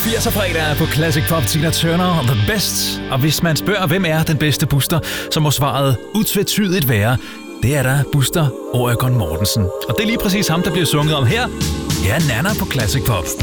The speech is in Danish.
80'er fredag på Classic Pop. Tina Turner, The Best. Og hvis man spørger, hvem er den bedste Buster, så må svaret utvetydigt være, det er der Buster Oregon Mortensen. Og det er lige præcis ham, der bliver sunget om her. Her er Nana på Classic Pop.